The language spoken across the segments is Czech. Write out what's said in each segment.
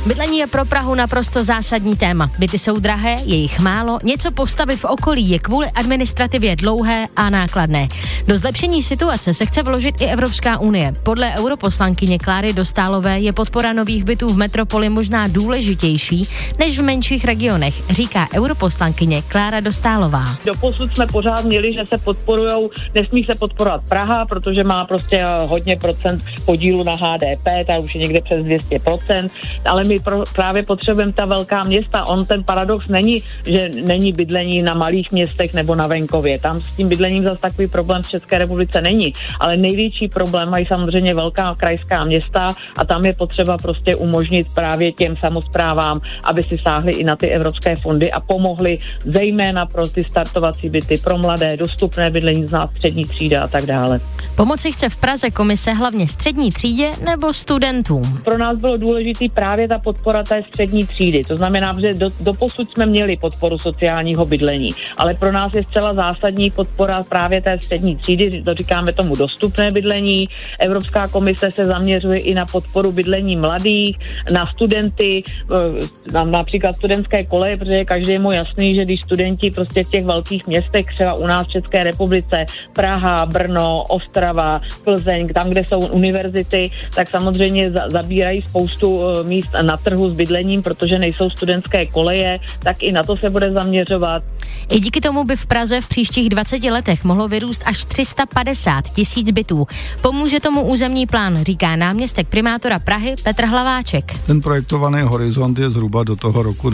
Bydlení je pro Prahu naprosto zásadní téma. Byty jsou drahé, je jich málo, něco postavit v okolí je kvůli administrativě dlouhé a nákladné. Do zlepšení situace se chce vložit i Evropská unie. Podle europoslankyně Kláry Dostálové je podpora nových bytů v metropoli možná důležitější než v menších regionech, říká europoslankyně Klára Dostálová. Doposud jsme pořád měli, že se podporujou, nesmí se podporovat Praha, protože má prostě hodně procent podílu na HDP, ta už je někde přes 200%, ale my právě potřebujeme ta velká města. On ten paradox není, že není bydlení na malých městech nebo na venkově. Tam s tím bydlením zase takový problém v České republice není, ale největší problém mají samozřejmě velká krajská města a tam je potřeba prostě umožnit právě těm samosprávám, aby si sáhli i na ty evropské fondy a pomohli zejména pro ty startovací byty, pro mladé, dostupné bydlení z střední třída a tak dále. Pomoci chce v Praze komise hlavně střední třídě nebo studentům? Pro nás bylo důležitý právě ta podpora té střední třídy. To znamená, že doposud jsme měli podporu sociálního bydlení, ale pro nás je zcela zásadní podpora právě té střední třídy, to říkáme tomu dostupné bydlení. Evropská komise se zaměřuje i na podporu bydlení mladých, na studenty, například studentské koleje, protože každému jasný, že když studenti prostě v těch velkých městech, třeba u nás v České republice, Praha, Brno, Ostrava, Plzeň, tam, kde jsou univerzity, tak samozřejmě zabírají spoustu míst na trhu s bydlením, protože nejsou studentské koleje, tak i na to se bude zaměřovat. I díky tomu by v Praze v příštích 20 letech mohlo vyrůst až 350 000 bytů. Pomůže tomu územní plán, říká náměstek primátora Prahy Petr Hlaváček. Ten projektovaný horizont je zhruba do toho roku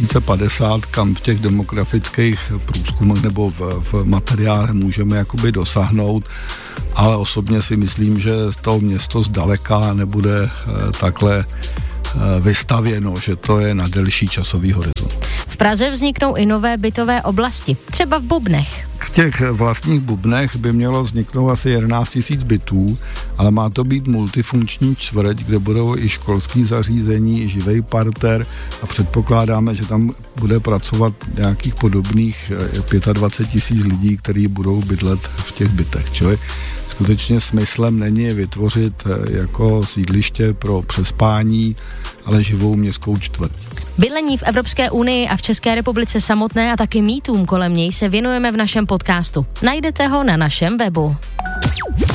2050, kam v těch demografických průzkumech nebo v materiálech můžeme jakoby dosáhnout, ale osobně si myslím, že to město zdaleka nebude takhle vystavěno, že to je na delší časový horizont. V Praze vzniknou i nové bytové oblasti, třeba v Bubnech. V těch vlastních Bubnech by mělo vzniknout asi 11 000 bytů, ale má to být multifunkční čtvrť, kde budou i školský zařízení, i živej parter a předpokládáme, že tam bude pracovat nějakých podobných 25 000 lidí, kteří budou bydlet v těch bytech. Čili skutečně smyslem není vytvořit jako sídliště pro přespání, ale živou městskou čtvrť. Bydlení v Evropské unii a v České republice samotné a taky mýtům kolem něj se věnujeme v našem podcastu. Najdete ho na našem webu.